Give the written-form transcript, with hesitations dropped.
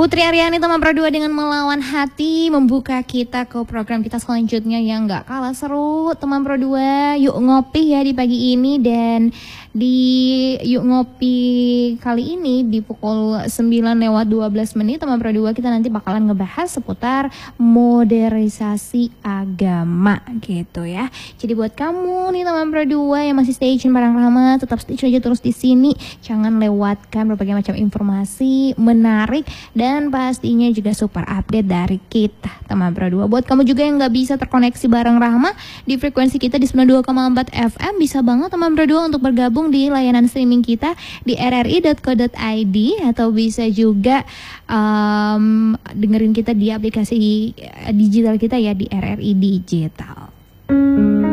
Putri Aryani teman Pro 2 dengan Melawan Hati membuka kita ke program kita selanjutnya yang gak kalah seru teman Pro 2. Yuk ngopi ya di pagi ini, dan di Yuk Ngopi kali ini di pukul 9:12 teman Pro 2 kita nanti bakalan ngebahas seputar modernisasi agama gitu ya. Jadi buat kamu nih teman Pro 2 yang masih stay tune bareng Rahma, tetap stay tune aja terus di sini. Jangan lewatkan berbagai macam informasi menarik dan pastinya juga super update dari kita teman Pro 2. Buat kamu juga yang nggak bisa terkoneksi bareng Rahma di frekuensi kita di 92,4 FM, bisa banget teman Pro 2 untuk bergabung di layanan streaming kita di rri.co.id, atau bisa juga dengerin kita di aplikasi digital kita ya di RRI Digital.